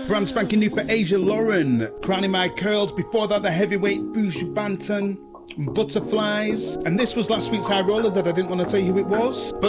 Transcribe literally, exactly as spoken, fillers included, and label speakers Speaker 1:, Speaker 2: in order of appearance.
Speaker 1: Brand spanking new for Asia Lauren. Crowning My Curls. Before that, the heavyweight Buju Banton. Butterflies. And this was last week's High Roller that I didn't want to tell you who it was. But